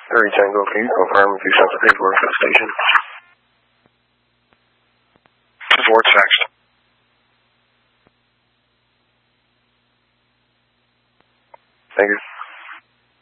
Harry Tango, can you confirm if you sent the paperwork to the station? Or text. Thank you.